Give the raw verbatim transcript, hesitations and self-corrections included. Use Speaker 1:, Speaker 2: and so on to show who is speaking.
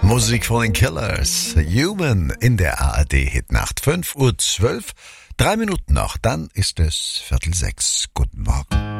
Speaker 1: Musik von den Killers. Human in der A R D-Hitnacht. fünf Uhr zwölf. Drei Minuten noch, dann ist es Viertel sechs. Guten Morgen.